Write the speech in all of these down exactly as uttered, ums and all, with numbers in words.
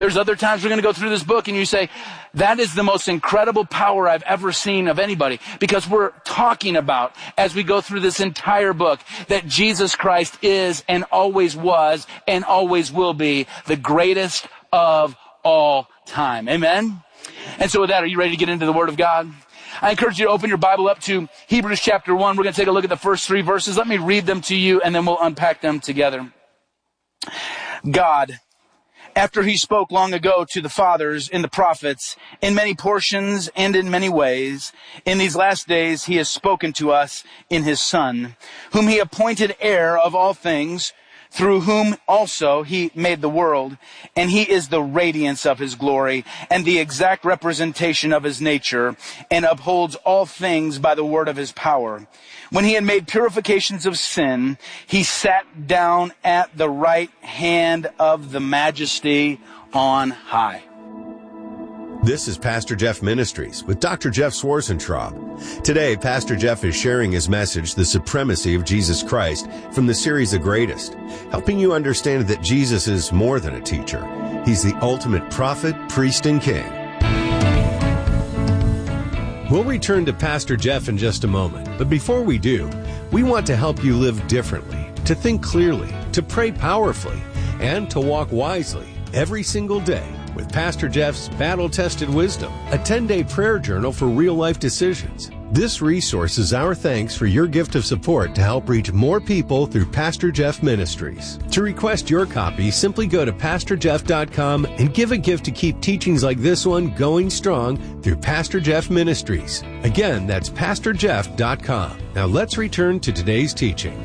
There's other times we're going to go through this book and you say, that is the most incredible power I've ever seen of anybody. Because we're talking about, as we go through this entire book, that Jesus Christ is and always was and always will be the greatest of all time. Amen? And so with that, are you ready to get into the Word of God? I encourage you to open your Bible up to Hebrews chapter one. We're going to take a look at the first three verses. Let me read them to you and then we'll unpack them together. God, after he spoke long ago to the fathers in the prophets, in many portions and in many ways, in these last days he has spoken to us in his Son, whom he appointed heir of all things, through whom also he made the world, and he is the radiance of his glory, and the exact representation of his nature, and upholds all things by the word of his power. When he had made purifications of sin, he sat down at the right hand of the Majesty on high. This is Pastor Jeff Ministries with Doctor Jeff Swarzentraub. Today, Pastor Jeff is sharing his message, The Supremacy of Jesus Christ, from the series The Greatest, helping you understand that Jesus is more than a teacher. He's the ultimate prophet, priest, and king. We'll return to Pastor Jeff in just a moment, but before we do, we want to help you live differently, to think clearly, to pray powerfully, and to walk wisely every single day. With Pastor Jeff's Battle-Tested Wisdom, a ten-day prayer journal for real-life decisions. This resource is our thanks for your gift of support to help reach more people through Pastor Jeff Ministries. To request your copy, simply go to pastor jeff dot com and give a gift to keep teachings like this one going strong through Pastor Jeff Ministries. Again, that's pastor jeff dot com. Now let's return to today's teaching.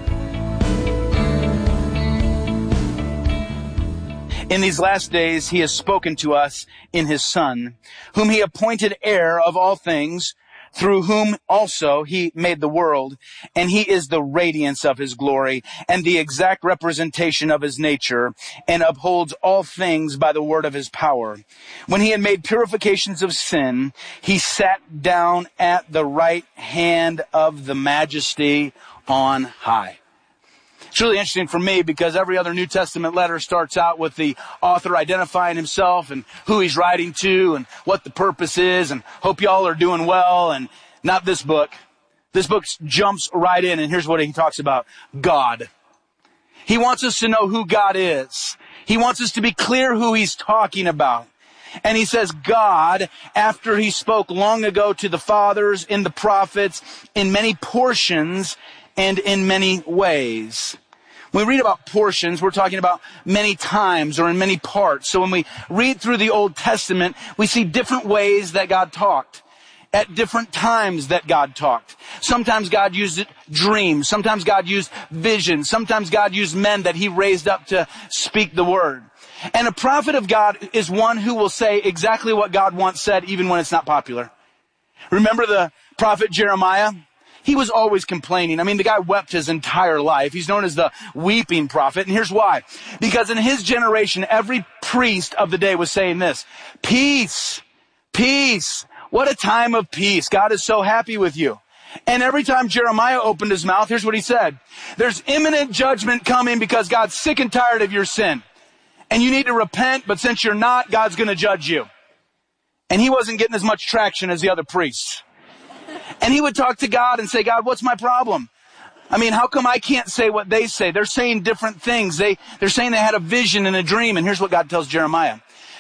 In these last days he has spoken to us in his Son, whom he appointed heir of all things, through whom also he made the world, and he is the radiance of his glory, and the exact representation of his nature, and upholds all things by the word of his power. When he had made purifications of sin, he sat down at the right hand of the Majesty on high. It's really interesting for me because every other New Testament letter starts out with the author identifying himself and who he's writing to and what the purpose is, and hope y'all are doing well. And not this book. This book jumps right in, and here's what he talks about. God. He wants us to know who God is. He wants us to be clear who he's talking about. And he says, God, after he spoke long ago to the fathers in the prophets, in many portions and in many ways. When we read about portions, we're talking about many times or in many parts. So when we read through the Old Testament, we see different ways that God talked. At different times that God talked. Sometimes God used dreams. Sometimes God used visions. Sometimes God used men that he raised up to speak the word. And a prophet of God is one who will say exactly what God once said, even when it's not popular. Remember the prophet Jeremiah? He was always complaining. I mean, the guy wept his entire life. He's known as the weeping prophet. And here's why. Because in his generation, every priest of the day was saying this. Peace. Peace. What a time of peace. God is so happy with you. And every time Jeremiah opened his mouth, here's what he said. There's imminent judgment coming because God's sick and tired of your sin. And you need to repent, but since you're not, God's going to judge you. And he wasn't getting as much traction as the other priests. And he would talk to God and say, God, what's my problem? I mean, how come I can't say what they say? They're saying different things. They, they're saying they had a vision and a dream. And here's what God tells Jeremiah.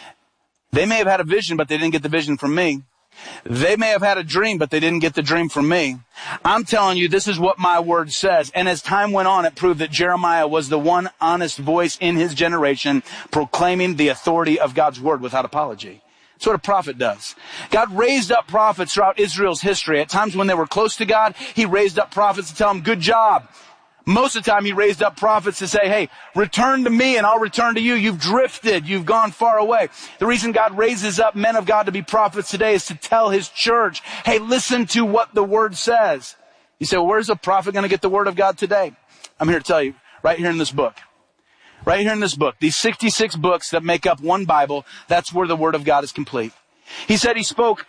They may have had a vision, but they didn't get the vision from me. They may have had a dream, but they didn't get the dream from me. I'm telling you, this is what my word says. And as time went on, it proved that Jeremiah was the one honest voice in his generation proclaiming the authority of God's word without apology. That's what a prophet does. God raised up prophets throughout Israel's history. At times when they were close to God, he raised up prophets to tell them, good job. Most of the time he raised up prophets to say, hey, return to me and I'll return to you. You've drifted. You've gone far away. The reason God raises up men of God to be prophets today is to tell his church, hey, listen to what the word says. You say, well, where's a prophet going to get the word of God today? I'm here to tell you, right here in this book. Right here in this book, these sixty-six books that make up one Bible, that's where the word of God is complete. He said he spoke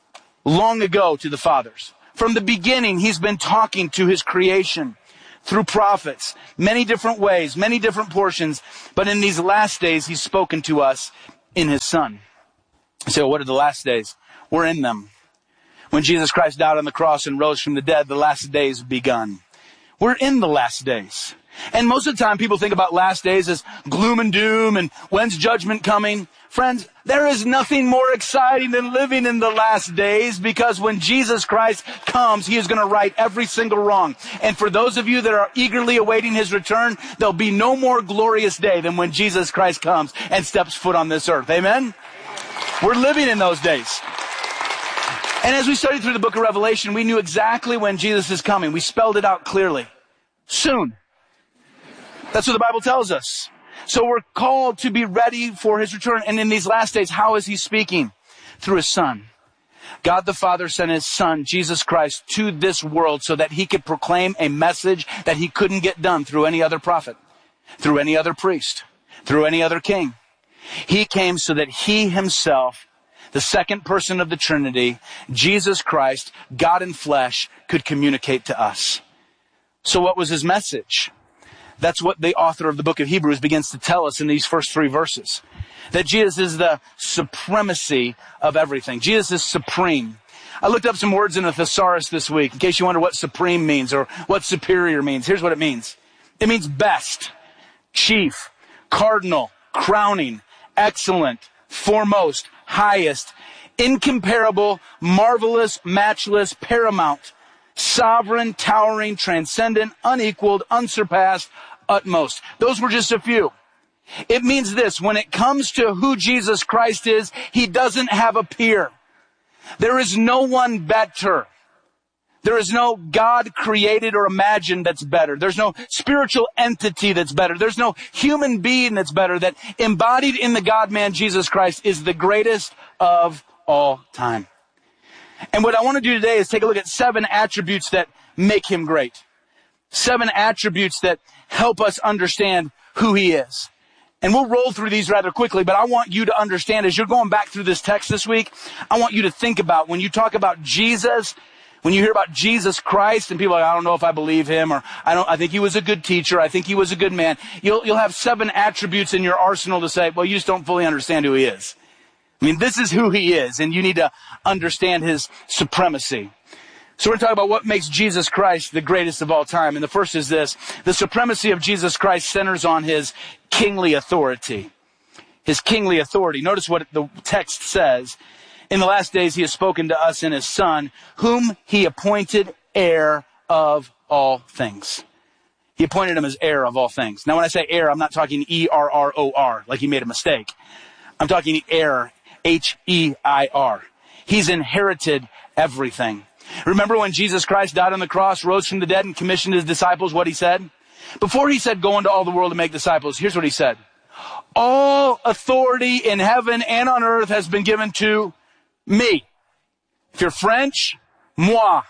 long ago to the fathers. From the beginning, he's been talking to his creation through prophets, many different ways, many different portions. But in these last days, he's spoken to us in his Son. So what are the last days? We're in them. When Jesus Christ died on the cross and rose from the dead, the last days have begun. We're in the last days. And most of the time people think about last days as gloom and doom and when's judgment coming. Friends, there is nothing more exciting than living in the last days, because when Jesus Christ comes, he is going to right every single wrong. And for those of you that are eagerly awaiting his return, there'll be no more glorious day than when Jesus Christ comes and steps foot on this earth. Amen? We're living in those days. And as we studied through the book of Revelation, we knew exactly when Jesus is coming. We spelled it out clearly. Soon. That's what the Bible tells us. So we're called to be ready for his return. And in these last days, how is he speaking? Through his Son. God the Father sent his Son, Jesus Christ, to this world so that he could proclaim a message that he couldn't get done through any other prophet, through any other priest, through any other king. He came so that he himself, the second person of the Trinity, Jesus Christ, God in flesh, could communicate to us. So what was his message? That's what the author of the book of Hebrews begins to tell us in these first three verses. That Jesus is the supremacy of everything. Jesus is supreme. I looked up some words in a thesaurus this week in case you wonder what supreme means or what superior means. Here's what it means. It means best, chief, cardinal, crowning, excellent, foremost, highest, incomparable, marvelous, matchless, paramount, sovereign, towering, transcendent, unequaled, unsurpassed, utmost. Those were just a few. It means this: when it comes to who Jesus Christ is, he doesn't have a peer. There is no one better. There is no God created or imagined that's better. There's no spiritual entity that's better. There's no human being that's better. That embodied in the God-man Jesus Christ is the greatest of all time. And what I want to do today is take a look at seven attributes that make him great. Seven attributes that help us understand who he is. And we'll roll through these rather quickly, but I want you to understand, as you're going back through this text this week, I want you to think about when you talk about Jesus, when you hear about Jesus Christ, and people are like, I don't know if I believe him, or I don't, I think he was a good teacher, I think he was a good man. You'll, you'll have seven attributes in your arsenal to say, well, you just don't fully understand who he is. I mean, this is who he is, and you need to understand his supremacy. So we're going to talk about what makes Jesus Christ the greatest of all time. And the first is this: the supremacy of Jesus Christ centers on his kingly authority. His kingly authority. Notice what the text says. In the last days he has spoken to us in his Son, whom he appointed heir of all things. He appointed him as heir of all things. Now when I say heir, I'm not talking E R R O R, like he made a mistake. I'm talking heir, H E I R. He's inherited everything. Remember when Jesus Christ died on the cross, rose from the dead, and commissioned his disciples, what he said? Before he said, go into all the world and make disciples, here's what he said. All authority in heaven and on earth has been given to me. If you're French, moi.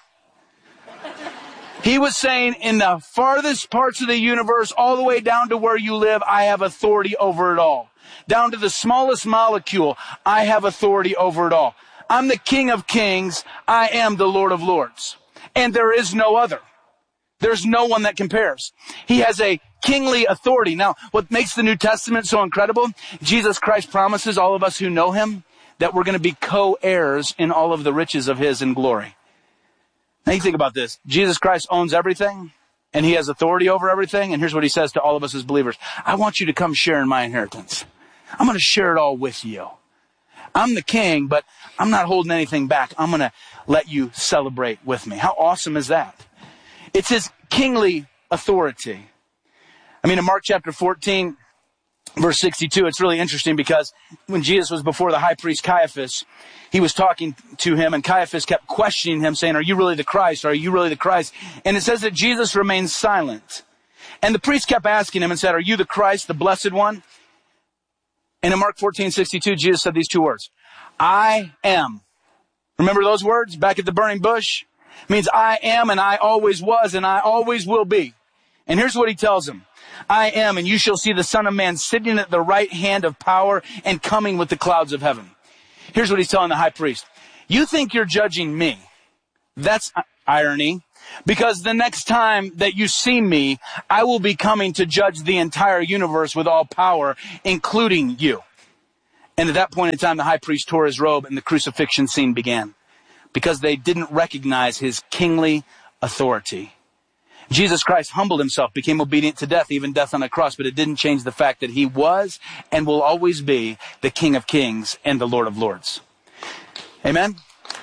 He was saying, in the farthest parts of the universe, all the way down to where you live, I have authority over it all. Down to the smallest molecule, I have authority over it all. I'm the King of Kings. I am the Lord of Lords. And there is no other. There's no one that compares. He has a kingly authority. Now, what makes the New Testament so incredible, Jesus Christ promises all of us who know him that we're going to be co-heirs in all of the riches of his in glory. Now you think about this. Jesus Christ owns everything, and he has authority over everything. And here's what he says to all of us as believers. I want you to come share in my inheritance. I'm going to share it all with you. I'm the king, but I'm not holding anything back. I'm going to let you celebrate with me. How awesome is that? It's his kingly authority. I mean, in Mark chapter fourteen, verse sixty-two, it's really interesting because when Jesus was before the high priest Caiaphas, he was talking to him, and Caiaphas kept questioning him, saying, are you really the Christ? Are you really the Christ? And it says that Jesus remained silent. And the priest kept asking him and said, are you the Christ, the blessed one? And in Mark fourteen sixty-two, Jesus said these two words, I am. Remember those words back at the burning bush? It means I am, and I always was, and I always will be. And here's what he tells him. I am, and you shall see the Son of Man sitting at the right hand of power and coming with the clouds of heaven. Here's what he's telling the high priest. You think you're judging me. That's irony. Because the next time that you see me, I will be coming to judge the entire universe with all power, including you. And at that point in time, the high priest tore his robe and the crucifixion scene began because they didn't recognize his kingly authority. Jesus Christ humbled himself, became obedient to death, even death on a cross, but it didn't change the fact that he was and will always be the King of Kings and the Lord of Lords. Amen?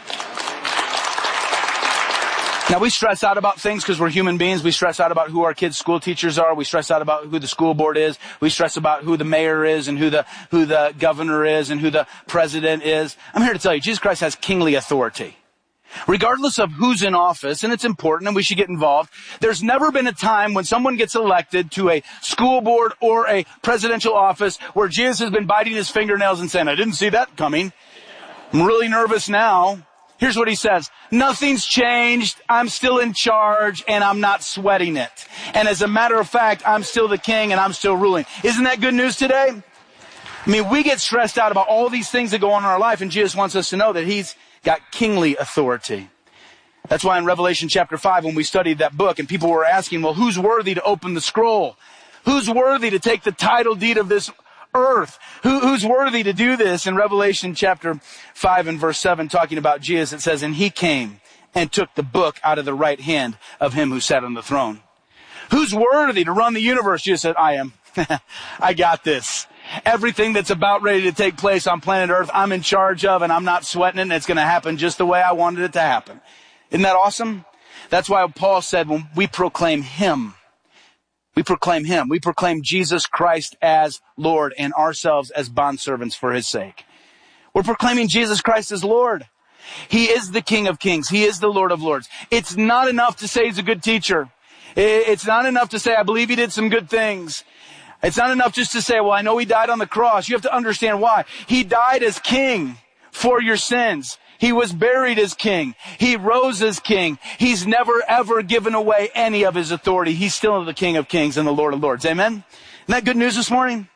Now, we stress out about things because we're human beings. We stress out about who our kids' school teachers are. We stress out about who the school board is. We stress about who the mayor is and who the, who the governor is and who the president is. I'm here to tell you, Jesus Christ has kingly authority. Regardless of who's in office, and it's important and we should get involved, there's never been a time when someone gets elected to a school board or a presidential office where Jesus has been biting his fingernails and saying, I didn't see that coming. I'm really nervous now. Here's what he says. Nothing's changed. I'm still in charge and I'm not sweating it. And as a matter of fact, I'm still the king and I'm still ruling. Isn't that good news today? I mean, we get stressed out about all these things that go on in our life, and Jesus wants us to know that he's got kingly authority. That's why in Revelation chapter five, when we studied that book and people were asking, well, who's worthy to open the scroll? Who's worthy to take the title deed of this earth? Who, who's worthy to do this? In Revelation chapter five and verse seven, talking about Jesus, it says, and he came and took the book out of the right hand of him who sat on the throne. Who's worthy to run the universe? Jesus said, I am. I got this. Everything that's about ready to take place on planet Earth, I'm in charge of, and I'm not sweating it, and it's going to happen just the way I wanted it to happen. Isn't that awesome? That's why Paul said when we proclaim him, we proclaim him, we proclaim Jesus Christ as Lord and ourselves as bondservants for his sake. We're proclaiming Jesus Christ as Lord. He is the King of Kings. He is the Lord of Lords. It's not enough to say he's a good teacher. It's not enough to say, I believe he did some good things. It's not enough just to say, well, I know he died on the cross. You have to understand why. He died as king for your sins. He was buried as king. He rose as king. He's never, ever given away any of his authority. He's still the King of Kings and the Lord of Lords. Amen? Isn't that good news this morning?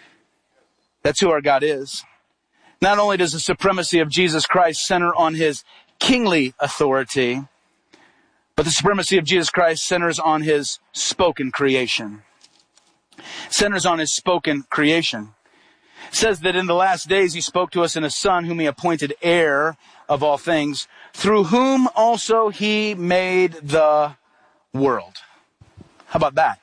That's who our God is. Not only does the supremacy of Jesus Christ center on his kingly authority, but the supremacy of Jesus Christ centers on his spoken creation. Centers on his spoken creation. It says that in the last days he spoke to us in a son whom he appointed heir of all things, through whom also he made the world. How about that?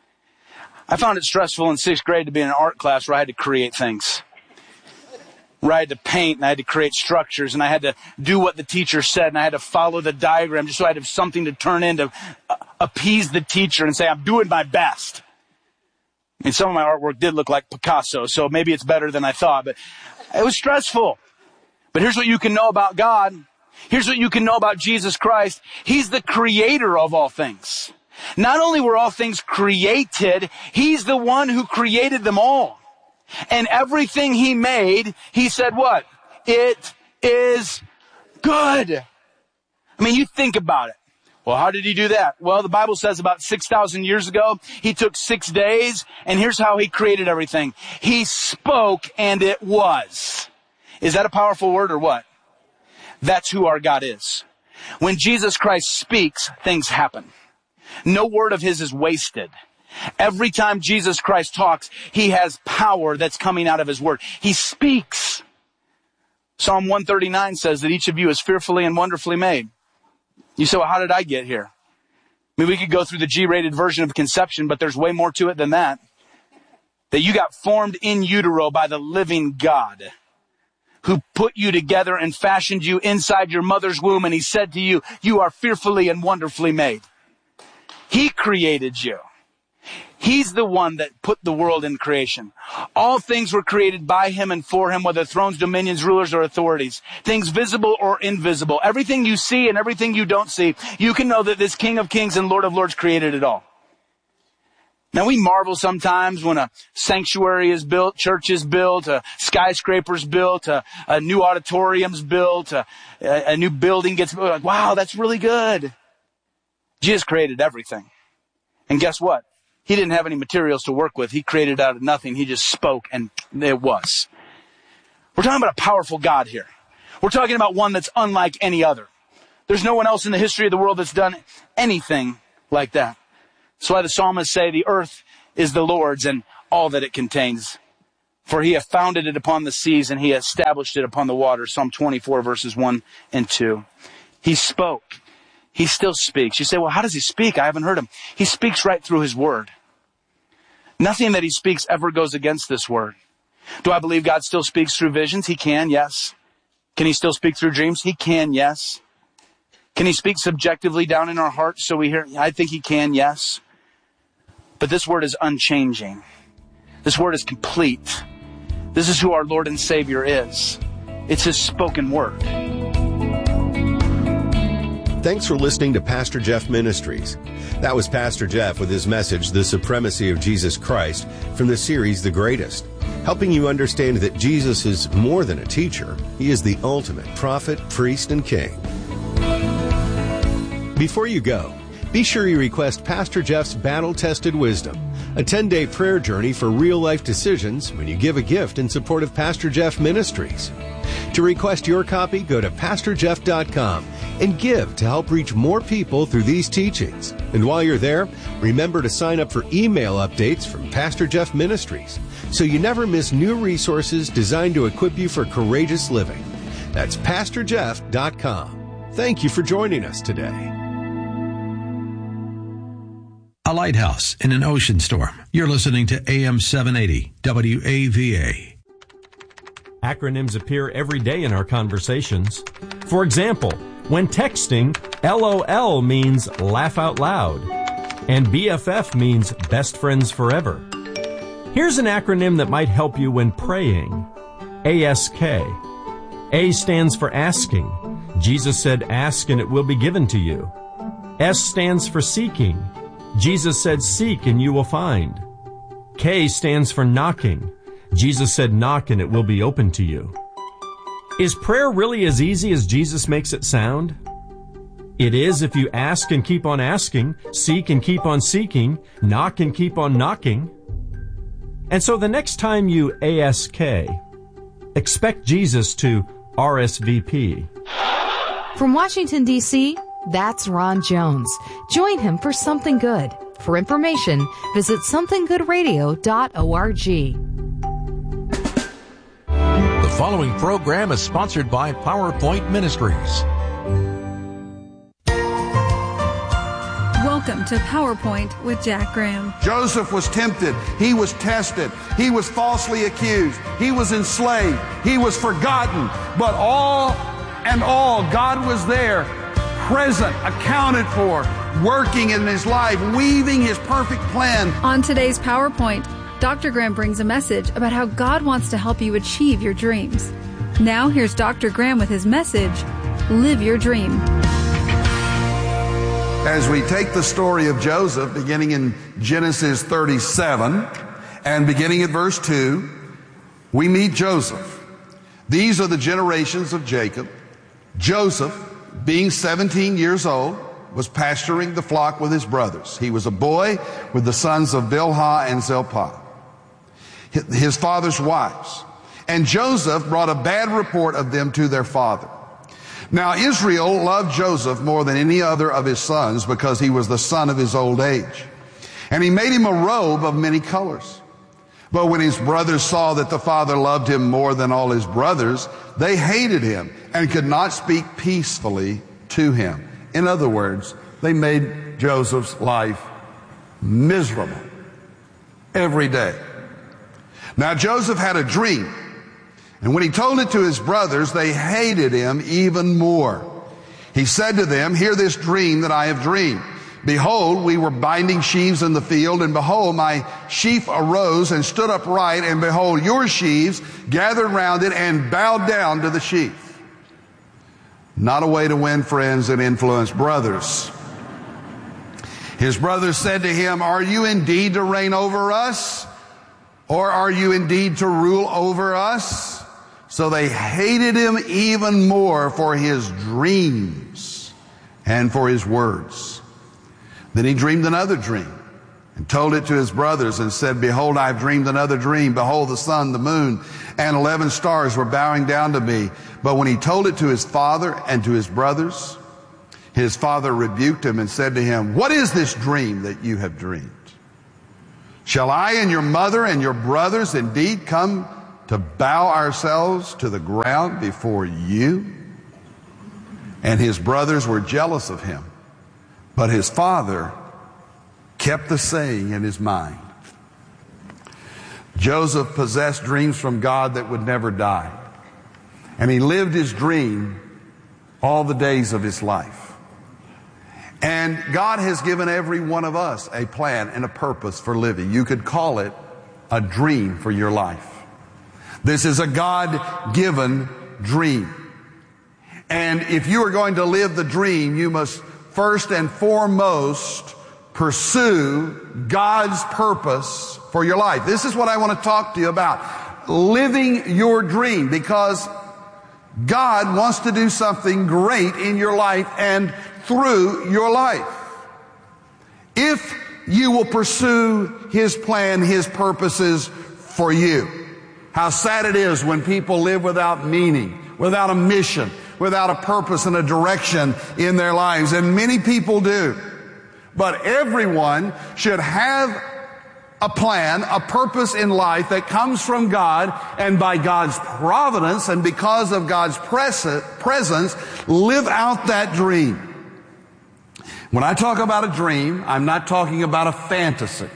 I found it stressful in sixth grade to be in an art class where I had to create things. Where I had to paint and I had to create structures and I had to do what the teacher said and I had to follow the diagram just so I had something to turn in to appease the teacher and say, I'm doing my best. And some of my artwork did look like Picasso, so maybe it's better than I thought, but it was stressful. But here's what you can know about God. Here's what you can know about Jesus Christ. He's the creator of all things. Not only were all things created, he's the one who created them all. And everything he made, he said what? It is good. I mean, you think about it. Well, how did he do that? Well, the Bible says about six thousand years ago, he took six days, and here's how he created everything. He spoke, and it was. Is that a powerful word or what? That's who our God is. When Jesus Christ speaks, things happen. No word of his is wasted. Every time Jesus Christ talks, he has power that's coming out of his word. He speaks. Psalm one thirty-nine says that each of you is fearfully and wonderfully made. You say, well, how did I get here? I mean, we could go through the G-rated version of conception, but there's way more to it than that. That you got formed in utero by the living God who put you together and fashioned you inside your mother's womb. And he said to you, you are fearfully and wonderfully made. He created you. He's the one that put the world in creation. All things were created by him and for him, whether thrones, dominions, rulers, or authorities. Things visible or invisible. Everything you see and everything you don't see, you can know that this King of Kings and Lord of Lords created it all. Now we marvel sometimes when a sanctuary is built, church is built, a skyscraper's built, a, a new auditorium's built, a, a new building gets built. Like, wow, that's really good. Jesus created everything. And guess what? He didn't have any materials to work with. He created out of nothing. He just spoke and it was. We're talking about a powerful God here. We're talking about one that's unlike any other. There's no one else in the history of the world that's done anything like that. That's why the psalmists say the earth is the Lord's and all that it contains. For he hath founded it upon the seas, and he established it upon the waters. Psalm twenty-four, verses one and two. He spoke. He still speaks. You say, well, how does he speak? I haven't heard him. He speaks right through his word. Nothing that he speaks ever goes against this word. Do I believe God still speaks through visions? He can, yes. Can he still speak through dreams? He can, yes. Can he speak subjectively down in our hearts so we hear? I think he can, yes. But this word is unchanging. This word is complete. This is who our Lord and Savior is. It's his spoken word. Thanks for listening to Pastor Jeff Ministries. That was Pastor Jeff with his message, The Supremacy of Jesus Christ, from the series The Greatest, helping you understand that Jesus is more than a teacher. He is the ultimate prophet, priest, and king. Before you go, be sure you request Pastor Jeff's Battle-Tested Wisdom, a ten-day prayer journey for real-life decisions when you give a gift in support of Pastor Jeff Ministries. To request your copy, go to pastor jeff dot com and give to help reach more people through these teachings. And while you're there, remember to sign up for email updates from Pastor Jeff Ministries so you never miss new resources designed to equip you for courageous living. That's pastor jeff dot com. Thank you for joining us today. A lighthouse in an ocean storm. You're listening to A M seven eighty W A V A. Acronyms appear every day in our conversations. For example, when texting, L O L means laugh out loud, and B F F means best friends forever. Here's an acronym that might help you when praying. A S K. A stands for asking. Jesus said, ask and it will be given to you. S stands for seeking. Jesus said, seek and you will find. K stands for knocking. Jesus said, knock and it will be open to you. Is prayer really as easy as Jesus makes it sound? It is if you ask and keep on asking, seek and keep on seeking, knock and keep on knocking. And so the next time you A S K, expect Jesus to R S V P. From Washington, D C, that's Ron Jones. Join him for Something Good. For information, visit something good radio dot org. The following program is sponsored by PowerPoint Ministries. Welcome to PowerPoint with Jack Graham. Joseph was tempted. He was tested. He was falsely accused. He was enslaved. He was forgotten. But all and all, God was there, present, accounted for, working in his life, weaving his perfect plan. On today's PowerPoint, Doctor Graham brings a message about how God wants to help you achieve your dreams. Now here's Doctor Graham with his message, Live Your Dream. As we take the story of Joseph, beginning in Genesis thirty-seven, and beginning at verse two, we meet Joseph. These are the generations of Jacob. Joseph, being seventeen years old, was pasturing the flock with his brothers. He was a boy with the sons of Bilhah and Zilpah, his father's wives. And Joseph brought a bad report of them to their father. Now Israel loved Joseph more than any other of his sons because he was the son of his old age. And he made him a robe of many colors. But when his brothers saw that the father loved him more than all his brothers, they hated him and could not speak peacefully to him. In other words, they made Joseph's life miserable every day. Now Joseph had a dream, and when he told it to his brothers, they hated him even more. He said to them, hear this dream that I have dreamed. Behold, we were binding sheaves in the field, and behold, my sheaf arose and stood upright, and behold, your sheaves gathered round it and bowed down to the sheaf. Not a way to win friends and influence brothers. His brothers said to him, are you indeed to reign over us? Or are you indeed to rule over us? So they hated him even more for his dreams and for his words. Then he dreamed another dream and told it to his brothers and said, behold, I have dreamed another dream. Behold, the sun, the moon, and eleven stars were bowing down to me. But when he told it to his father and to his brothers, his father rebuked him and said to him, what is this dream that you have dreamed? Shall I and your mother and your brothers indeed come to bow ourselves to the ground before you?" And his brothers were jealous of him, but his father kept the saying in his mind. Joseph possessed dreams from God that would never die, and he lived his dream all the days of his life. And God has given every one of us a plan and a purpose for living. You could call it a dream for your life. This is a God-given dream. And if you are going to live the dream, you must first and foremost pursue God's purpose for your life. This is what I want to talk to you about. Living your dream, because God wants to do something great in your life and through your life. If you will pursue His plan, His purposes for you. How sad it is when people live without meaning, without a mission, without a purpose and a direction in their lives. And many people do. But everyone should have a plan, a purpose in life that comes from God, and by God's providence and because of God's presence, live out that dream. When I talk about a dream, I'm not talking about a fantasy.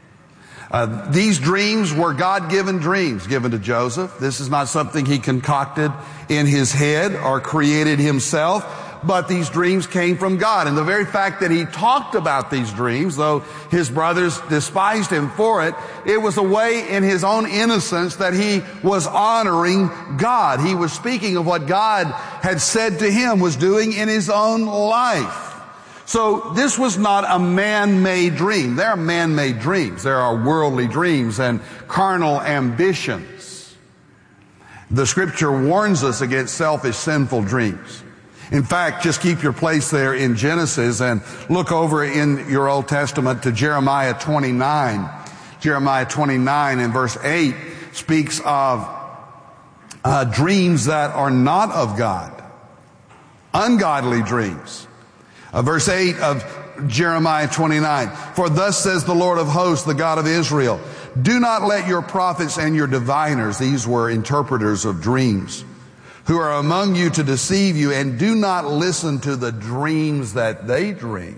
Uh, these dreams were God-given dreams given to Joseph. This is not something he concocted in his head or created himself, but these dreams came from God. And the very fact that he talked about these dreams, though his brothers despised him for it, it was a way in his own innocence that he was honoring God. He was speaking of what God had said to him, was doing in his own life. So this was not a man-made dream. There are man-made dreams. There are worldly dreams and carnal ambitions. The Scripture warns us against selfish, sinful dreams. In fact, just keep your place there in Genesis and look over in your Old Testament to Jeremiah twenty-nine. Jeremiah twenty-nine and verse eight speaks of uh, dreams that are not of God. Ungodly dreams. Uh, verse eight of Jeremiah twenty-nine. "For thus says the Lord of hosts, the God of Israel, do not let your prophets and your diviners," these were interpreters of dreams, "who are among you to deceive you, and do not listen to the dreams that they dream."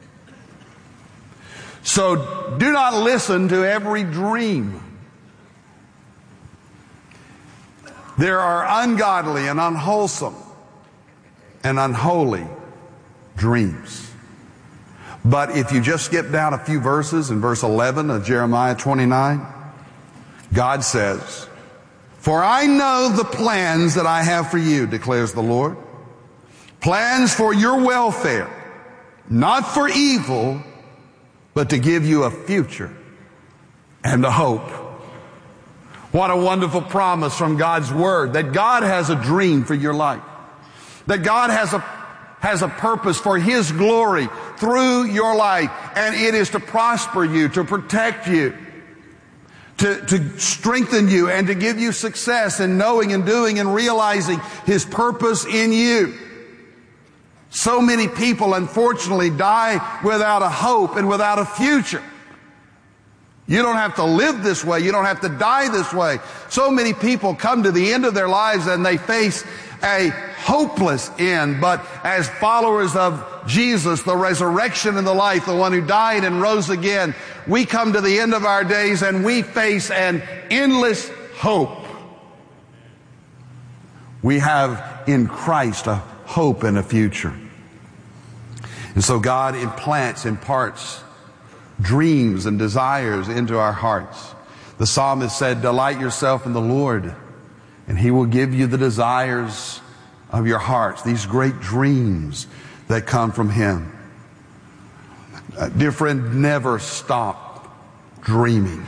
So do not listen to every dream. There are ungodly and unwholesome and unholy dreams. But if you just skip down a few verses in verse eleven of Jeremiah twenty-nine, God says, "For I know the plans that I have for you, declares the Lord. Plans for your welfare, not for evil, but to give you a future and a hope." What a wonderful promise from God's Word, that God has a dream for your life. That God has a has a purpose for His glory through your life, and it is to prosper you, to protect you, to, to strengthen you, and to give you success in knowing and doing and realizing His purpose in you. So many people, unfortunately, die without a hope and without a future. You don't have to live this way. You don't have to die this way. So many people come to the end of their lives and they face a hopeless end. But as followers of Jesus, the resurrection and the life, the one who died and rose again, we come to the end of our days and we face an endless hope. We have in Christ a hope and a future. And so God implants, imparts dreams and desires into our hearts. The psalmist said, "Delight yourself in the Lord, and He will give you the desires of your hearts," these great dreams that come from Him. Uh, dear friend, never stop dreaming.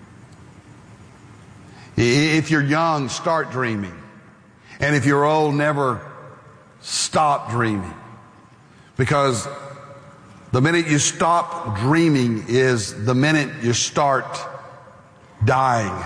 If you're young, start dreaming. And if you're old, never stop dreaming. Because the minute you stop dreaming is the minute you start dying.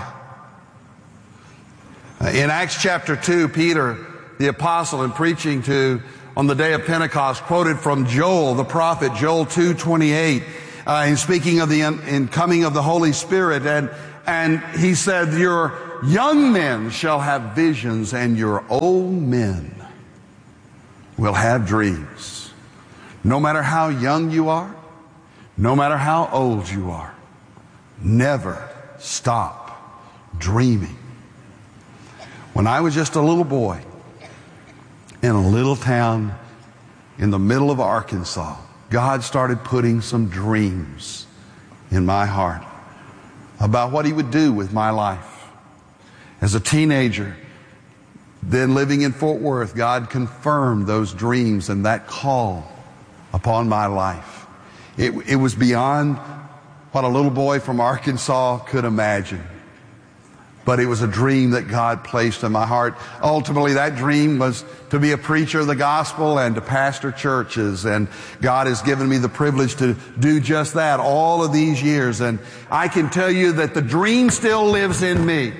In Acts chapter two, Peter, the apostle, in preaching to on the day of Pentecost, quoted from Joel, the prophet, Joel two twenty-eight. uh, in speaking of the in, in coming of the Holy Spirit, and and he said, your young men shall have visions, and your old men will have dreams. No matter how young you are, no matter how old you are, never stop dreaming. When I was just a little boy in a little town in the middle of Arkansas, God started putting some dreams in my heart about what He would do with my life. As a teenager, then living in Fort Worth, God confirmed those dreams and that call upon my life. It, it was beyond what a little boy from Arkansas could imagine. But it was a dream that God placed in my heart. Ultimately, that dream was to be a preacher of the gospel and to pastor churches. And God has given me the privilege to do just that all of these years. And I can tell you that the dream still lives in me.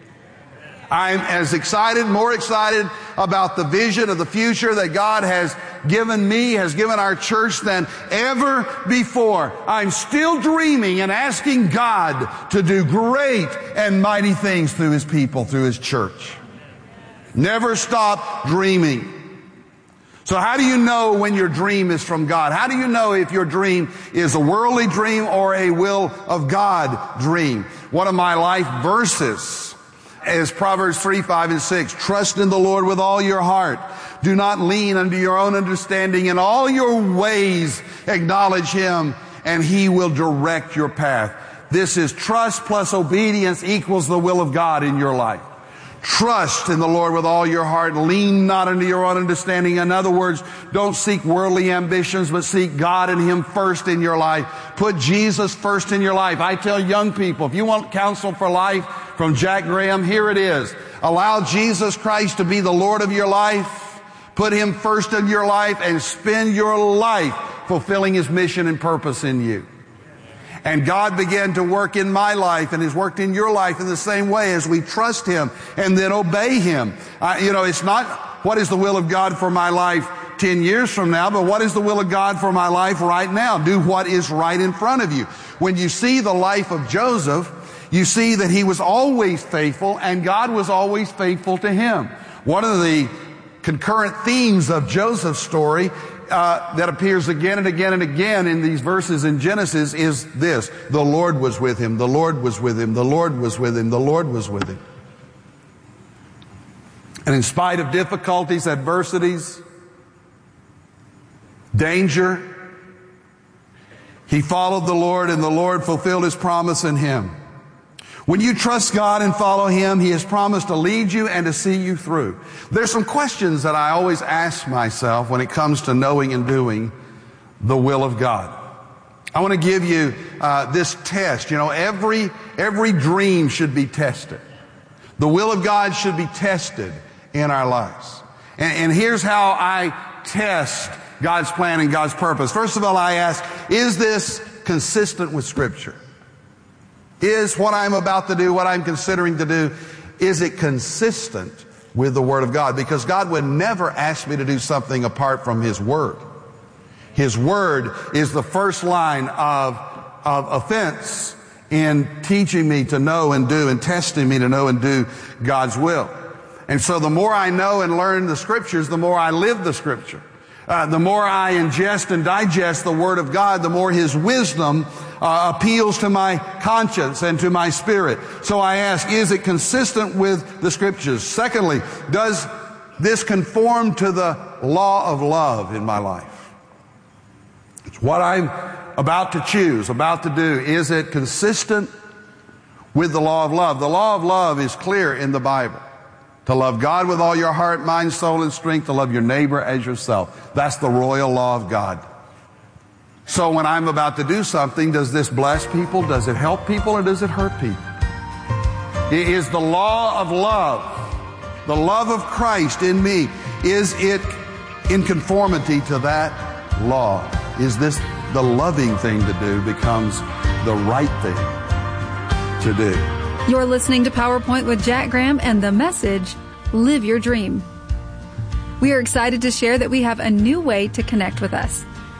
I'm as excited, more excited about the vision of the future that God has given me, has given our church than ever before. I'm still dreaming and asking God to do great and mighty things through His people, through His church. Never stop dreaming. So how do you know when your dream is from God? How do you know if your dream is a worldly dream or a will of God dream? One of my life verses is Proverbs three, five, and six. Trust in the Lord with all your heart. Do not lean unto your own understanding. In all your ways acknowledge Him, and He will direct your path. This is trust plus obedience equals the will of God in your life. Trust in the Lord with all your heart. Lean not unto your own understanding. In other words, don't seek worldly ambitions, but seek God and Him first in your life. Put Jesus first in your life. I tell young people, if you want counsel for life from Jack Graham, here it is. Allow Jesus Christ to be the Lord of your life. Put Him first in your life and spend your life fulfilling His mission and purpose in you. And God began to work in my life and has worked in your life in the same way as we trust Him and then obey Him. Uh, you know, it's not what is the will of God for my life ten years from now, but what is the will of God for my life right now? Do what is right in front of you. When you see the life of Joseph, you see that he was always faithful and God was always faithful to him. One of the concurrent themes of Joseph's story Uh, that appears again and again and again in these verses in Genesis is this. The Lord was with him. The Lord was with him. The Lord was with him. The Lord was with him. And in spite of difficulties, adversities, danger, he followed the Lord, and the Lord fulfilled His promise in him. When you trust God and follow Him, He has promised to lead you and to see you through. There's some questions that I always ask myself when it comes to knowing and doing the will of God. I want to give you uh, this test. You know, every every dream should be tested. The will of God should be tested in our lives. And, and here's how I test God's plan and God's purpose. First of all, I ask, is this consistent with Scripture? Is what I'm about to do, what I'm considering to do, is it consistent with the Word of God? Because God would never ask me to do something apart from His Word. His Word is the first line of, of offense in teaching me to know and do and testing me to know and do God's will. And so the more I know and learn the Scriptures, the more I live the Scripture. Uh, the more I ingest and digest the Word of God, the more His wisdom uh, appeals to my conscience and to my spirit. So I ask, is it consistent with the Scriptures? Secondly, does this conform to the law of love in my life? It's what I'm about to choose, about to do. Is it consistent with the law of love? The law of love is clear in the Bible. To love God with all your heart, mind, soul, and strength. To love your neighbor as yourself. That's the royal law of God. So when I'm about to do something, does this bless people? Does it help people? Or does it hurt people? It is the law of love. The love of Christ in me. Is it in conformity to that law? Is this the loving thing to do becomes the right thing to do? You're listening to PowerPoint with Jack Graham and the message, Live Your Dream. We are excited to share that we have a new way to connect with us.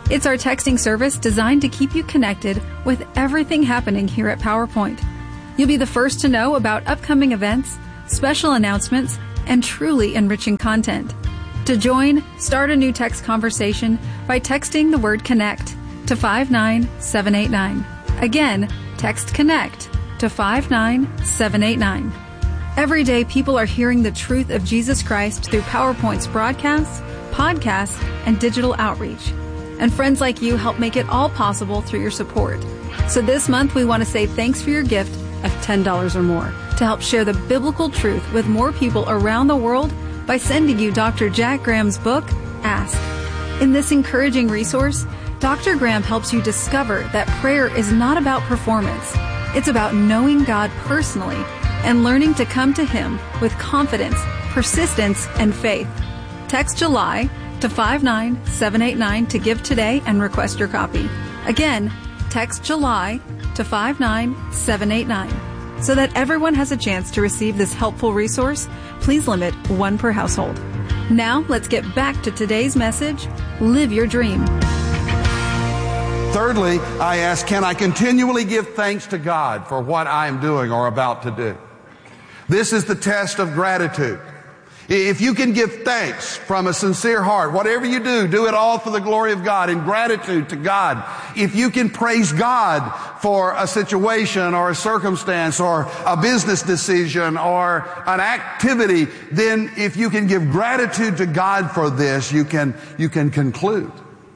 It's our texting service designed to keep you connected with everything happening here at PowerPoint. You'll be the first to know about upcoming events, special announcements, and truly enriching content. To join, start a new text conversation by texting the word CONNECT to five nine seven eight nine. Again, text CONNECT to five nine seven eight nine. Every day, people are hearing the truth of Jesus Christ through PowerPoint's broadcasts, podcasts, and digital outreach. And friends like you help make it all possible through your support. So this month, we want to say thanks for your gift of ten dollars or more to help share the biblical truth with more people around the world by sending you Doctor Jack Graham's book, Ask. In this encouraging resource, Doctor Graham helps you discover that prayer is not about performance. It's about knowing God personally and learning to come to Him with confidence, persistence, and faith. Text July to five nine seven eight nine to give today and request your copy. Again, text July to five nine seven eight nine. So that everyone has a chance to receive this helpful resource, please limit one per household. Now, let's get back to today's message, Live Your Dream. Thirdly, I ask, can I continually give thanks to God for what I am doing or about to do? This is the test of gratitude. If you can give thanks from a sincere heart, whatever you do, do it all for the glory of God, in gratitude to God. If you can praise God for a situation or a circumstance or a business decision or an activity, then if you can give gratitude to God for this, you can, you can conclude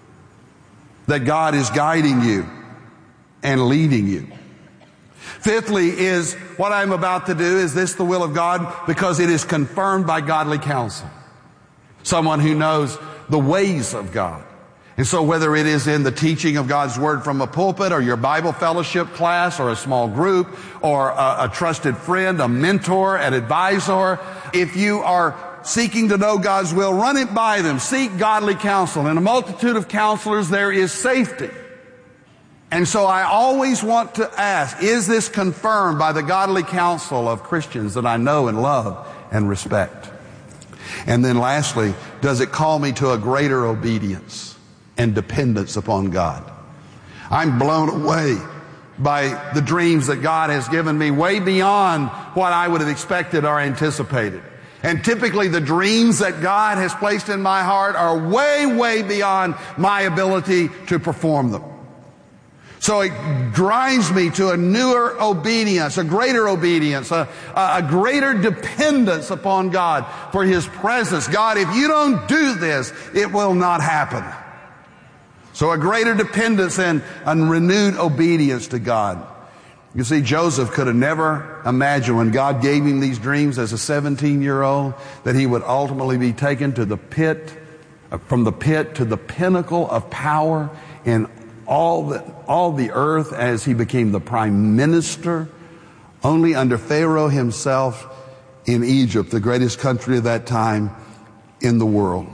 that God is guiding you and leading you. Fifthly is, what I'm about to do, is this the will of God? Because it is confirmed by godly counsel. Someone who knows the ways of God. And so whether it is in the teaching of God's Word from a pulpit or your Bible fellowship class or a small group or a, a trusted friend, a mentor, an advisor, if you are seeking to know God's will, run it by them. Seek godly counsel. In a multitude of counselors, there is safety. And so I always want to ask, is this confirmed by the godly counsel of Christians that I know and love and respect? And then lastly, does it call me to a greater obedience and dependence upon God? I'm blown away by the dreams that God has given me, way beyond what I would have expected or anticipated. And typically the dreams that God has placed in my heart are way, way beyond my ability to perform them. So it drives me to a newer obedience, a greater obedience, a, a greater dependence upon God for His presence. God, if you don't do this, it will not happen. So a greater dependence and a renewed obedience to God. You see, Joseph could have never imagined when God gave him these dreams as a seventeen-year-old that he would ultimately be taken to the pit, from the pit to the pinnacle of power in all the, all the earth as he became the prime minister, only under Pharaoh himself in Egypt, the greatest country of that time in the world.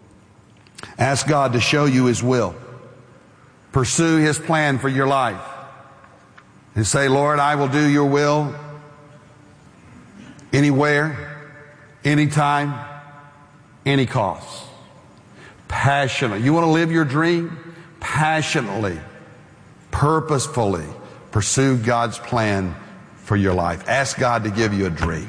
Ask God to show you His will. Pursue His plan for your life. And say, Lord, I will do your will anywhere, anytime, any cost. Passionately. You want to live your dream? Passionately, purposefully pursue God's plan for your life. Ask God to give you a dream.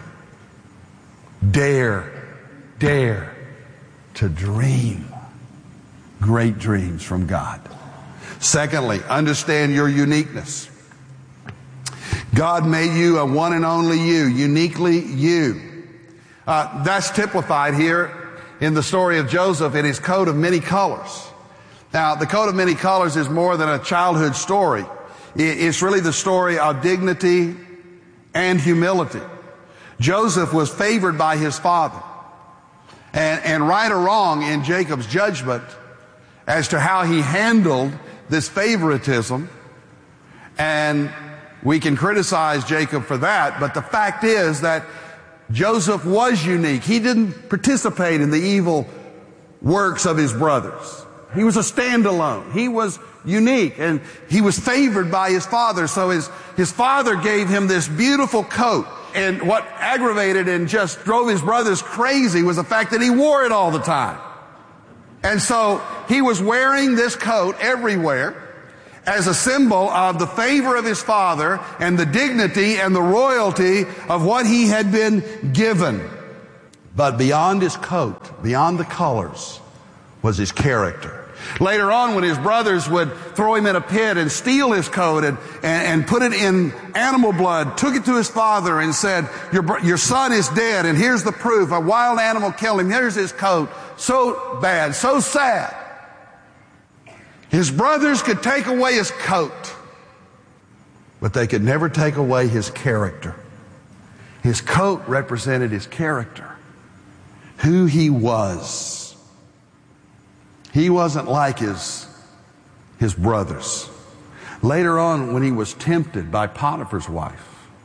Dare, dare to dream great dreams from God. Secondly, understand your uniqueness. God made you a one and only you, uniquely you. Uh, that's typified here in the story of Joseph in his coat of many colors. Now, the coat of many colors is more than a childhood story. It's really the story of dignity and humility. Joseph was favored by his father. And, and right or wrong in Jacob's judgment as to how he handled this favoritism, and we can criticize Jacob for that, but the fact is that Joseph was unique. He didn't participate in the evil works of his brothers. He was a standalone. He was unique, and he was favored by his father. So his, his father gave him this beautiful coat. And what aggravated and just drove his brothers crazy was the fact that he wore it all the time. And so he was wearing this coat everywhere as a symbol of the favor of his father and the dignity and the royalty of what he had been given. But beyond his coat, beyond the colors, was his character. Later on, when his brothers would throw him in a pit and steal his coat and, and, and put it in animal blood, took it to his father and said, your, your son is dead, and here's the proof. A wild animal killed him. Here's his coat. So bad, so sad. His brothers could take away his coat, but they could never take away his character. His coat represented his character, who he was. He wasn't like his, his brothers. Later on, when he was tempted by Potiphar's wife,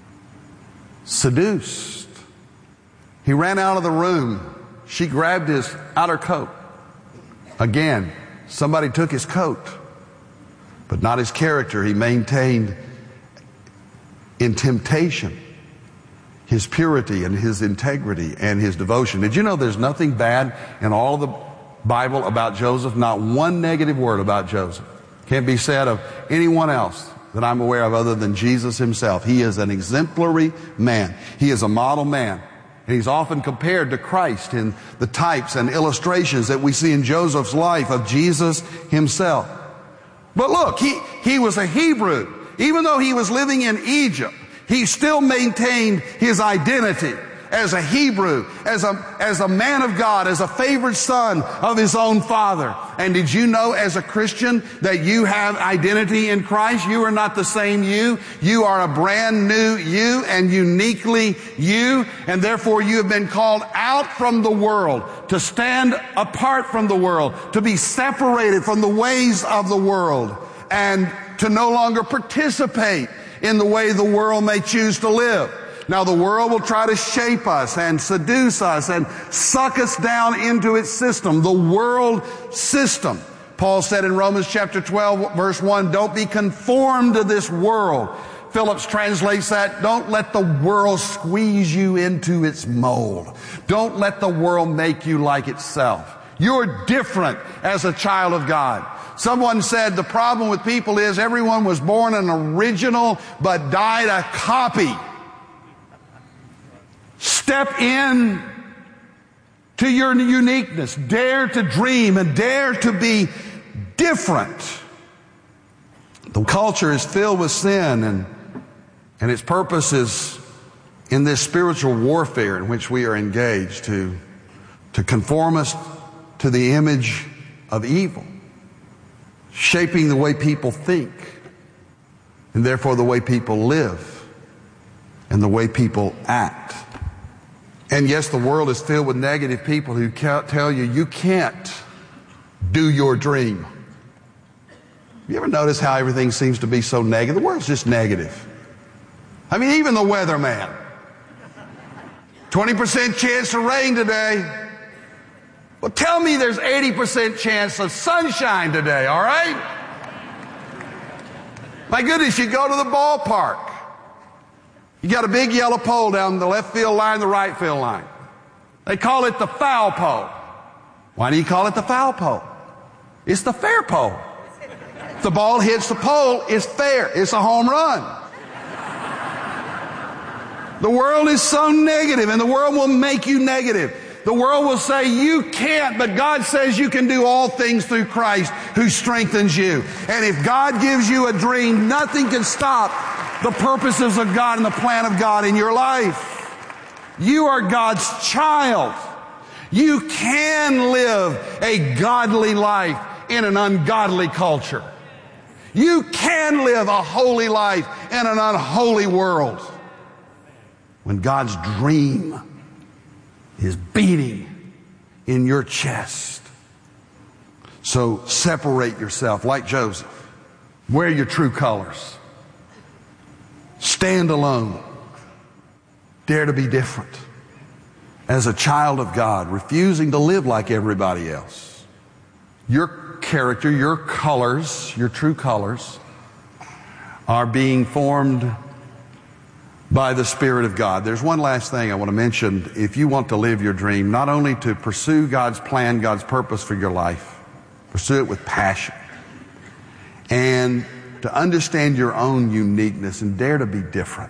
seduced, he ran out of the room. She grabbed his outer coat. Again, somebody took his coat, but not his character. He maintained in temptation his purity and his integrity and his devotion. Did you know there's nothing bad in all of the Bible about Joseph? Not one negative word about Joseph. Can't be said of anyone else that I'm aware of other than Jesus himself. He is an exemplary man. He is a model man. And he's often compared to Christ in the types and illustrations that we see in Joseph's life of Jesus himself. But look, he, he was a Hebrew. Even though he was living in Egypt, he still maintained his identity as a Hebrew, as a, as a man of God, as a favored son of his own father. And did you know as a Christian that you have identity in Christ? You are not the same you. You are a brand new you and uniquely you. And therefore you have been called out from the world, to stand apart from the world, to be separated from the ways of the world, and to no longer participate in the way the world may choose to live. Now, the world will try to shape us and seduce us and suck us down into its system, the world system. Paul said in Romans chapter twelve, verse one, don't be conformed to this world. Phillips translates that, don't let the world squeeze you into its mold. Don't let the world make you like itself. You're different as a child of God. Someone said the problem with people is everyone was born an original but died a copy. Step in to your uniqueness. Dare to dream and dare to be different. The culture is filled with sin, and, and its purpose is in this spiritual warfare in which we are engaged to, to conform us to the image of evil, shaping the way people think, and therefore the way people live, and the way people act. And yes, the world is filled with negative people who tell you you can't do your dream. You ever notice how everything seems to be so negative? The world's just negative. I mean, even the weatherman. twenty percent chance of rain today. Well, tell me there's eighty percent chance of sunshine today, all right? My goodness, you go to the ballpark. You got a big yellow pole down the left field line, the right field line. They call it the foul pole. Why do you call it the foul pole? It's the fair pole. If the ball hits the pole, it's fair. It's a home run. The world is so negative, and the world will make you negative. The world will say you can't, but God says you can do all things through Christ who strengthens you. And if God gives you a dream, nothing can stop the purposes of God and the plan of God in your life. You are God's child. You can live a godly life in an ungodly culture. You can live a holy life in an unholy world. When God's dream is beating in your chest. So separate yourself like Joseph. Wear your true colors. Stand alone. Dare to be different. As a child of God, refusing to live like everybody else. Your character, your colors, your true colors are being formed by the Spirit of God. There's one last thing I want to mention. If you want to live your dream, not only to pursue God's plan, God's purpose for your life, pursue it with passion, and to understand your own uniqueness and dare to be different.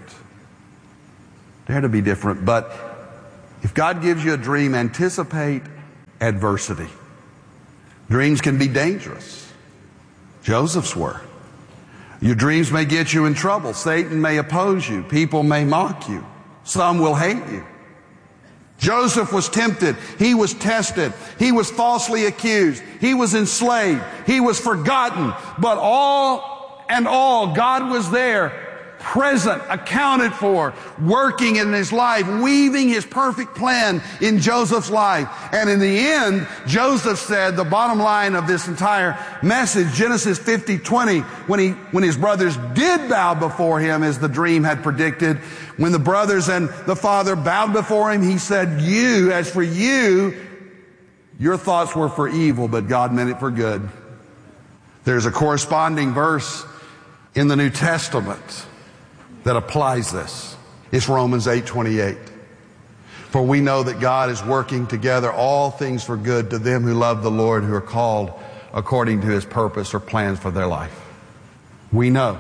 Dare to be different. But if God gives you a dream, anticipate adversity. Dreams can be dangerous. Joseph's were. Your dreams may get you in trouble. Satan may oppose you. People may mock you. Some will hate you. Joseph was tempted. He was tested. He was falsely accused. He was enslaved. He was forgotten. But all and all, God was there, present, accounted for, working in his life, weaving his perfect plan in Joseph's life. And in the end, Joseph said, the bottom line of this entire message, Genesis fifty twenty, when he, when his brothers did bow before him as the dream had predicted, when the brothers and the father bowed before him, he said, you, as for you, your thoughts were for evil, but God meant it for good. There's a corresponding verse in the New Testament that applies this. It's Romans eight twenty-eight. For we know that God is working together all things for good to them who love the Lord, who are called according to his purpose or plans for their life. We know.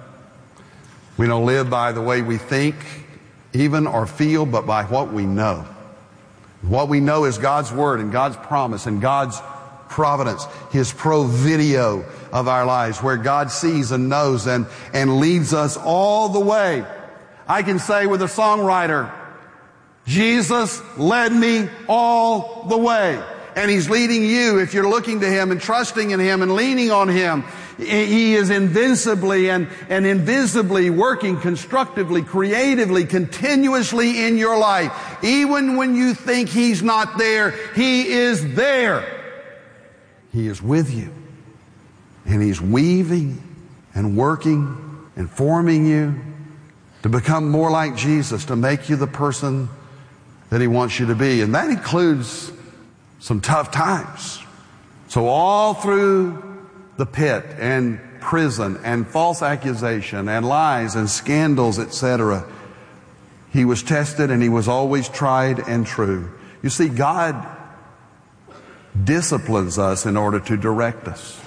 We don't live by the way we think, even or feel, but by what we know. What we know is God's word and God's promise and God's providence, his provideo of our lives, where God sees and knows and, and leads us all the way. I can say with a songwriter, Jesus led me all the way. And he's leading you if you're looking to him and trusting in him and leaning on him. He is invincibly and, and invisibly working constructively, creatively, continuously in your life. Even when you think he's not there, he is there. He is with you. And he's weaving and working and forming you to become more like Jesus, to make you the person that he wants you to be. And that includes some tough times. So all through the pit and prison and false accusation and lies and scandals, et cetera, he was tested and he was always tried and true. You see, God disciplines us in order to direct us.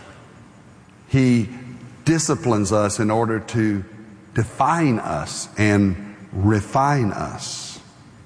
He disciplines us in order to define us and refine us.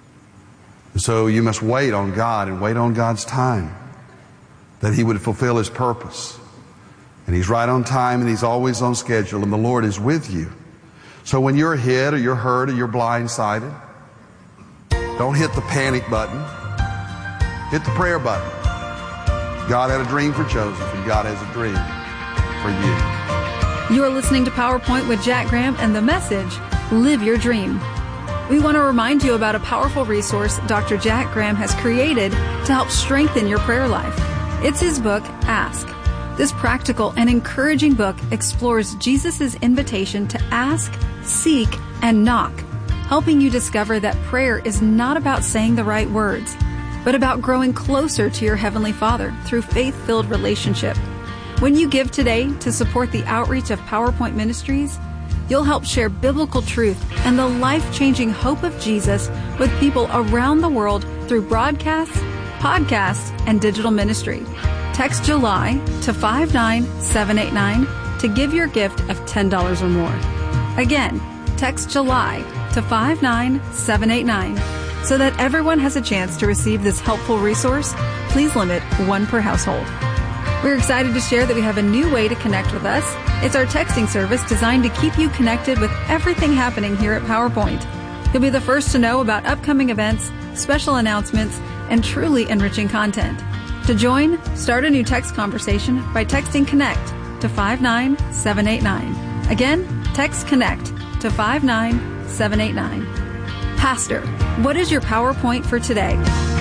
So you must wait on God and wait on God's time, that he would fulfill his purpose. And he's right on time and he's always on schedule, and the Lord is with you. So when you're hit or you're hurt or you're blindsided, don't hit the panic button. Hit the prayer button. God had a dream for Joseph, and God has a dream for you. You are listening to PowerPoint with Jack Graham and the message, Live Your Dream. We want to remind you about a powerful resource Doctor Jack Graham has created to help strengthen your prayer life. It's his book, Ask. This practical and encouraging book explores Jesus' invitation to ask, seek, and knock, helping you discover that prayer is not about saying the right words, but about growing closer to your Heavenly Father through faith-filled relationship. When you give today to support the outreach of PowerPoint Ministries, you'll help share biblical truth and the life-changing hope of Jesus with people around the world through broadcasts, podcasts, and digital ministry. Text July to five nine seven eight nine to give your gift of ten dollars or more. Again, text July to five nine seven eight nine. So that everyone has a chance to receive this helpful resource, please limit one per household. We're excited to share that we have a new way to connect with us. It's our texting service designed to keep you connected with everything happening here at PowerPoint. You'll be the first to know about upcoming events, special announcements, and truly enriching content. To join, start a new text conversation by texting CONNECT to five nine seven eight nine. Again, text CONNECT to five nine seven eight nine. Pastor, what is your PowerPoint for today?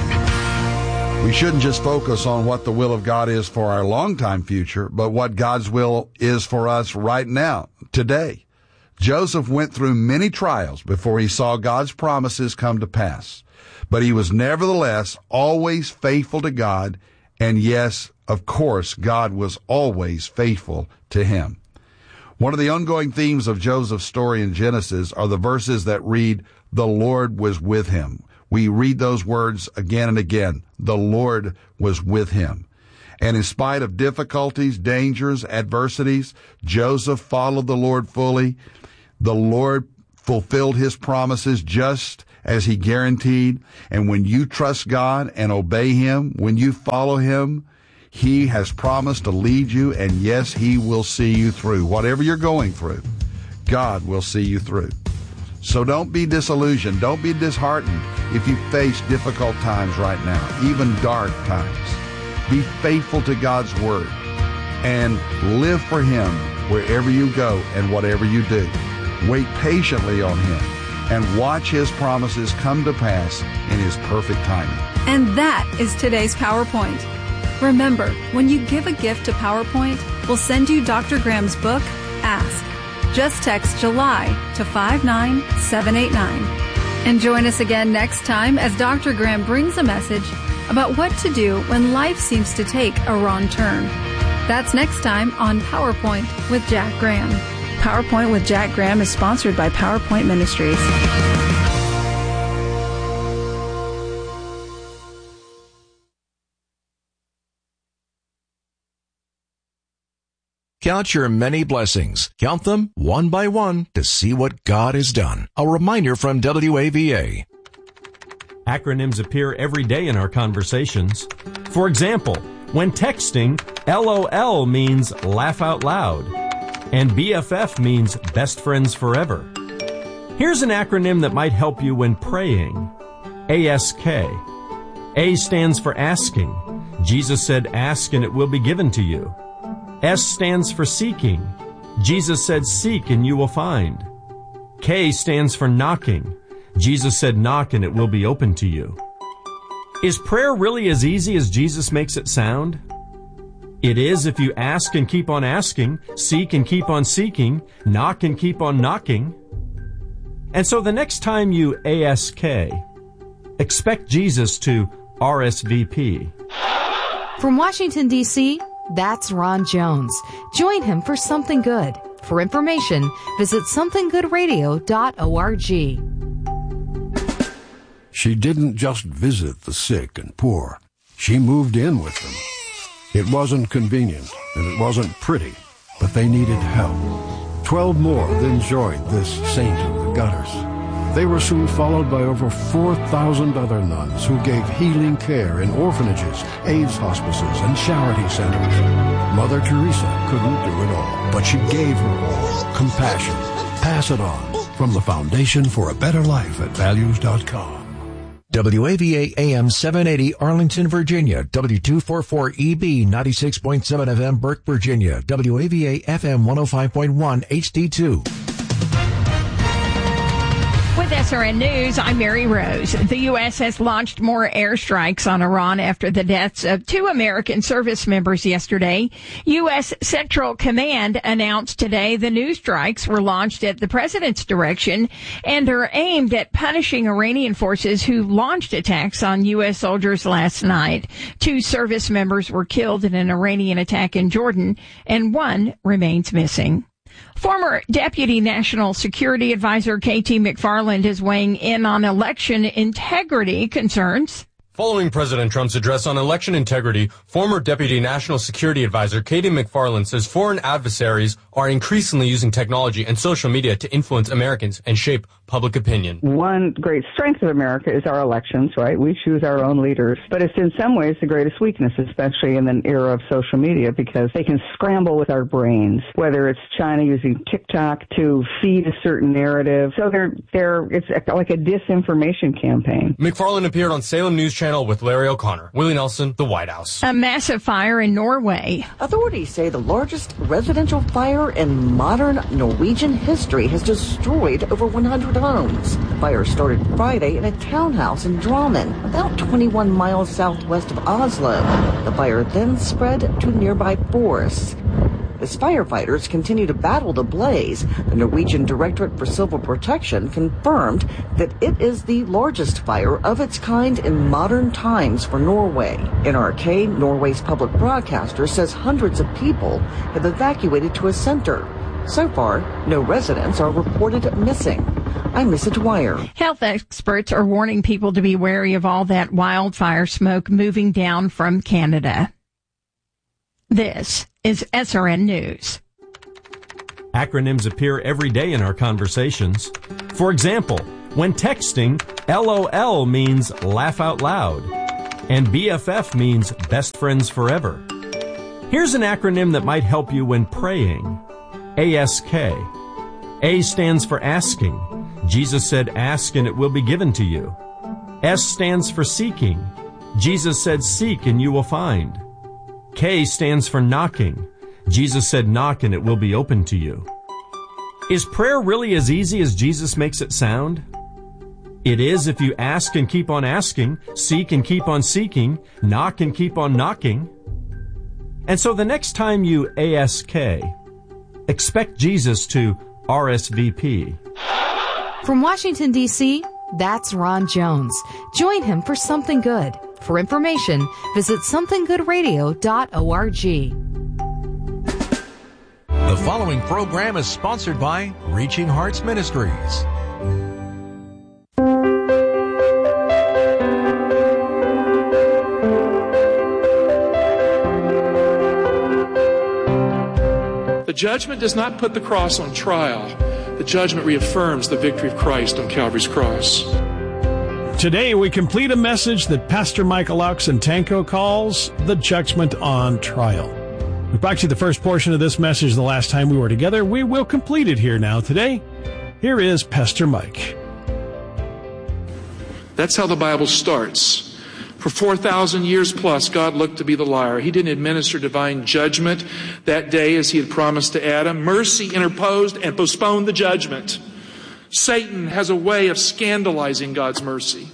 We shouldn't just focus on what the will of God is for our long-time future, but what God's will is for us right now, today. Joseph went through many trials before he saw God's promises come to pass, but he was nevertheless always faithful to God, and yes, of course, God was always faithful to him. One of the ongoing themes of Joseph's story in Genesis are the verses that read, "The Lord was with him." We read those words again and again. The Lord was with him. And in spite of difficulties, dangers, adversities, Joseph followed the Lord fully. The Lord fulfilled his promises just as he guaranteed. And when you trust God and obey him, when you follow him, he has promised to lead you, and yes, he will see you through. Whatever you're going through, God will see you through. So don't be disillusioned. Don't be disheartened if you face difficult times right now, even dark times. Be faithful to God's word and live for him wherever you go and whatever you do. Wait patiently on him and watch his promises come to pass in his perfect timing. And that is today's PowerPoint. Remember, when you give a gift to PowerPoint, we'll send you Doctor Graham's book, Ask. Just text July to five nine seven eight nine. And join us again next time as Doctor Graham brings a message about what to do when life seems to take a wrong turn. That's next time on PowerPoint with Jack Graham. PowerPoint with Jack Graham is sponsored by PowerPoint Ministries. Count your many blessings. Count them one by one to see what God has done. A reminder from W A V A. Acronyms appear every day in our conversations. For example, when texting, LOL means laugh out loud, and B F F means best friends forever. Here's an acronym that might help you when praying. A S K. A stands for asking. Jesus said, ask and it will be given to you. S stands for seeking. Jesus said, seek and you will find. K stands for knocking. Jesus said, knock and it will be open to you. Is prayer really as easy as Jesus makes it sound? It is if you ask and keep on asking, seek and keep on seeking, knock and keep on knocking. And so the next time you A S K, expect Jesus to R S V P. From Washington, D C, that's Ron Jones. Join him for Something Good. For information, visit something good radio dot org. She didn't just visit the sick and poor. She moved in with them. It wasn't convenient, and it wasn't pretty, but they needed help. Twelve more then joined this saint of the gutters. They were soon followed by over four thousand other nuns who gave healing care in orphanages, AIDS hospices, and charity centers. Mother Teresa couldn't do it all, but she gave her all. Compassion. Pass it on. From the Foundation for a Better Life at values dot com. W A V A A M seven eighty Arlington, Virginia. W two forty-four E B ninety-six point seven F M Burke, Virginia. W A V A F M one oh five point one H D two. With S R N News, I'm Mary Rose. The U S has launched more airstrikes on Iran after the deaths of two American service members yesterday. U S Central Command announced today the new strikes were launched at the president's direction and are aimed at punishing Iranian forces who launched attacks on U S soldiers last night. Two service members were killed in an Iranian attack in Jordan, and one remains missing. Former Deputy National Security Advisor K T McFarland is weighing in on election integrity concerns. Following President Trump's address on election integrity, former Deputy National Security Advisor K T McFarland says foreign adversaries are increasingly using technology and social media to influence Americans and shape public opinion. One great strength of America is our elections, right? We choose our own leaders. But it's in some ways the greatest weakness, especially in an era of social media, because they can scramble with our brains, whether it's China using TikTok to feed a certain narrative. So they're, they're, it's like a disinformation campaign. McFarland appeared on Salem News Channel with Larry O'Connor. Willie Nelson, The White House. A massive fire in Norway. Authorities say the largest residential fire in modern Norwegian history has destroyed over one hundred homes. The fire started Friday in a townhouse in Drammen, about twenty-one miles southwest of Oslo. The fire then spread to nearby forests. As firefighters continue to battle the blaze, the Norwegian Directorate for Civil Protection confirmed that it is the largest fire of its kind in modern times for Norway. N R K, Norway's public broadcaster, says hundreds of people have evacuated to a center. So far, no residents are reported missing. I'm Lisa Dwyer. Health experts are warning people to be wary of all that wildfire smoke moving down from Canada. This is S R N News. Acronyms appear every day in our conversations. For example, when texting, LOL means laugh out loud, and B F F means best friends forever. Here's an acronym that might help you when praying. A S K. A stands for asking. Jesus said, ask and it will be given to you. S stands for seeking. Jesus said, seek and you will find. K stands for knocking. Jesus said, knock and it will be open to you. Is prayer really as easy as Jesus makes it sound? It is if you ask and keep on asking, seek and keep on seeking, knock and keep on knocking. And so the next time you A S K, expect Jesus to R S V P. From Washington, D C, that's Ron Jones. Join him for Something Good. For information, visit something good radio dot org. The following program is sponsored by Reaching Hearts Ministries. The judgment does not put the cross on trial. The judgment reaffirms the victory of Christ on Calvary's cross. Today we complete a message that Pastor Michael Oxentenko calls the judgment on trial. We brought you the first portion of this message the last time we were together. We will complete it here now today. Here is Pastor Mike. That's how the Bible starts. For four thousand years plus, God looked to be the liar. He didn't administer divine judgment that day as he had promised to Adam. Mercy interposed and postponed the judgment. Satan has a way of scandalizing God's mercy.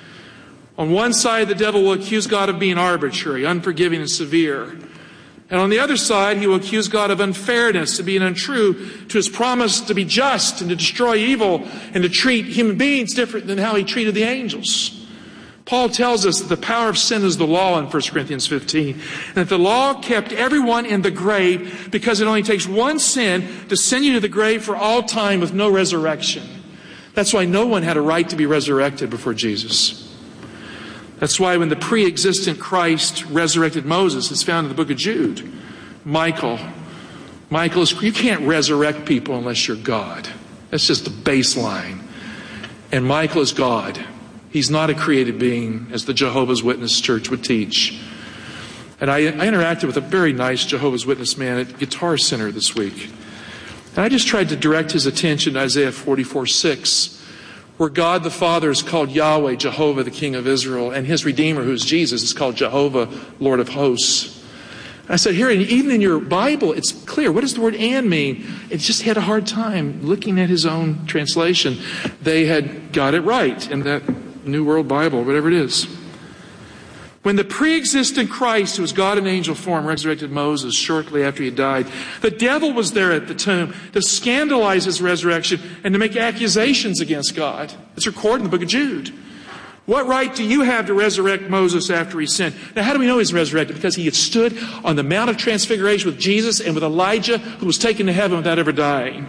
On one side, the devil will accuse God of being arbitrary, unforgiving, and severe. And on the other side, he will accuse God of unfairness, of being untrue to his promise to be just and to destroy evil and to treat human beings different than how he treated the angels. Paul tells us that the power of sin is the law in First Corinthians fifteen, and that the law kept everyone in the grave because it only takes one sin to send you to the grave for all time with no resurrection. That's why no one had a right to be resurrected before Jesus. That's why when the pre-existent Christ resurrected Moses, it's found in the book of Jude. Michael. Michael is, you can't resurrect people unless you're God. That's just the baseline. And Michael is God. He's not a created being, as the Jehovah's Witness church would teach. And I, I interacted with a very nice Jehovah's Witness man at Guitar Center this week. And I just tried to direct his attention to Isaiah forty-four six, where God the Father is called Yahweh, Jehovah, the King of Israel, and his Redeemer, who's Jesus, is called Jehovah, Lord of Hosts. And I said, here, even in your Bible, it's clear. What does the word "and" mean? It just had a hard time looking at his own translation. They had got it right in that New World Bible, whatever it is. When the pre-existent Christ, who was God in angel form, resurrected Moses shortly after he died, the devil was there at the tomb to scandalize his resurrection and to make accusations against God. It's recorded in the book of Jude. What right do you have to resurrect Moses after he sinned? Now, how do we know he's resurrected? Because he had stood on the Mount of Transfiguration with Jesus and with Elijah, who was taken to heaven without ever dying.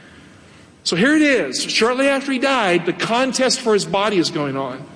So here it is. Shortly after he died, the contest for his body is going on.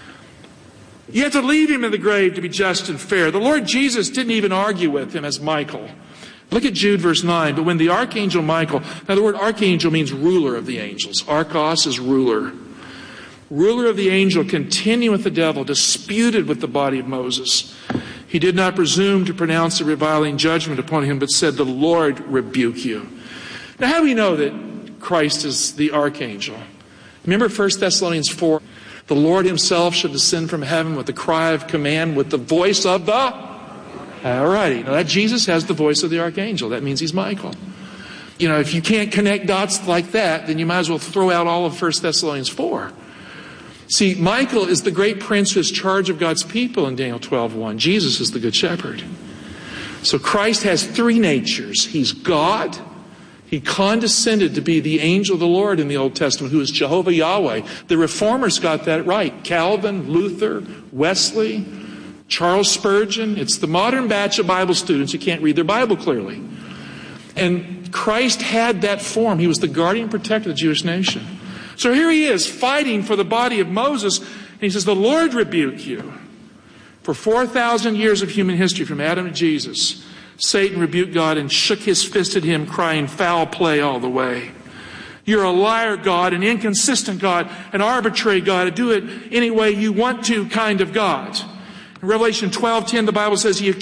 You have to leave him in the grave to be just and fair. The Lord Jesus didn't even argue with him as Michael. Look at Jude verse nine. But when the archangel Michael, now the word archangel means ruler of the angels. Archos is ruler. Ruler of the angel, contending with the devil, disputed with the body of Moses. He did not presume to pronounce a reviling judgment upon him, but said, the Lord rebuke you. Now how do we know that Christ is the archangel? Remember First Thessalonians four? The Lord himself shall descend from heaven with the cry of command, with the voice of the... All righty. Now that Jesus has the voice of the archangel. That means he's Michael. You know, if you can't connect dots like that, then you might as well throw out all of First Thessalonians four. See, Michael is the great prince who has charge of God's people in Daniel twelve one. Jesus is the good shepherd. So Christ has three natures. He's God. He condescended to be the angel of the Lord in the Old Testament, who is Jehovah Yahweh. The Reformers got that right. Calvin, Luther, Wesley, Charles Spurgeon. It's the modern batch of Bible students who can't read their Bible clearly. And Christ had that form. He was the guardian protector of the Jewish nation. So here he is fighting for the body of Moses, and he says, the Lord rebuke you. For four thousand years of human history, from Adam to Jesus, Satan rebuked God and shook his fist at him, crying, foul play all the way. You're a liar, God, an inconsistent God, an arbitrary God, a do it any way you want to kind of God. In Revelation twelve ten, the Bible says, He